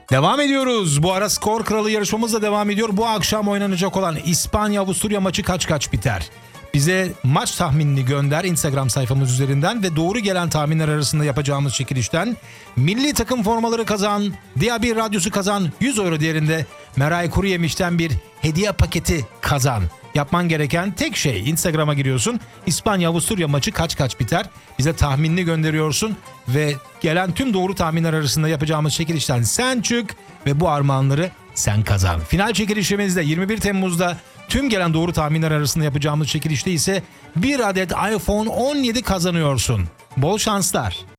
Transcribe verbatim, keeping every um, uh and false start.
Devam ediyoruz. Bu ara skor kralı yarışmamız da devam ediyor. Bu akşam oynanacak olan İspanya-Avusturya maçı kaç kaç biter? Bize maç tahminini gönder Instagram sayfamız üzerinden ve doğru gelen tahminler arasında yapacağımız çekilişten milli takım formaları kazan, Dia bir radyosu kazan, yüz euro değerinde Meray Kuruyemiş'ten bir hediye paketi kazan. Yapman gereken tek şey Instagram'a giriyorsun. İspanya-Avusturya maçı kaç kaç biter? Bize tahminini gönderiyorsun ve gelen tüm doğru tahminler arasında yapacağımız çekilişten sen çık ve bu armağanları sen kazan. Final çekilişimizde yirmi bir Temmuz'da tüm gelen doğru tahminler arasında yapacağımız çekilişte ise bir adet iPhone on yedi kazanıyorsun. Bol şanslar.